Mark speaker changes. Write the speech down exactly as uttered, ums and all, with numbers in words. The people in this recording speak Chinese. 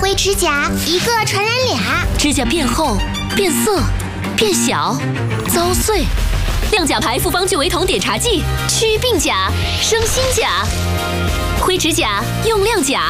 Speaker 1: 灰指甲，一个传染俩。
Speaker 2: 指甲变厚、变色、变小、遭碎。亮甲牌复方聚维酮碘茶剂，祛病甲，生新甲。灰指甲用亮甲。